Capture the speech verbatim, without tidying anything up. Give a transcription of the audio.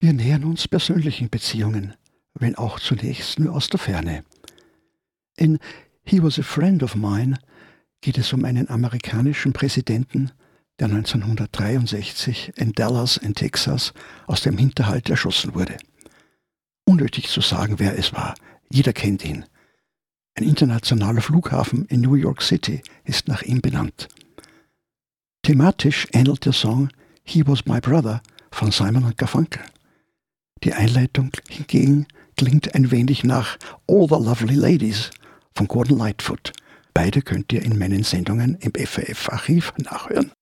Wir nähern uns persönlichen Beziehungen, wenn auch zunächst nur aus der Ferne. In He Was a Friend of Mine geht es um einen amerikanischen Präsidenten, der neunzehnhundertdreiundsechzig in Dallas in Texas aus dem Hinterhalt erschossen wurde. Unnötig zu sagen, wer es war. Jeder kennt ihn. Ein internationaler Flughafen in New York City ist nach ihm benannt. Thematisch ähnelt der Song He Was My Brother von Simon und Garfunkel. Die Einleitung hingegen klingt ein wenig nach All the Lovely Ladies von Gordon Lightfoot. Beide könnt ihr in meinen Sendungen im F A F-Archiv nachhören.